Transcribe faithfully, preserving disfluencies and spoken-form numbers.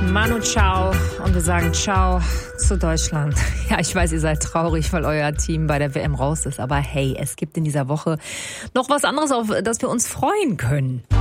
Manu Ciao und wir sagen Ciao zu Deutschland. Ja, ich weiß, ihr seid traurig, weil euer Team bei der W M raus ist, aber hey, es gibt in dieser Woche noch was anderes, auf das wir uns freuen können.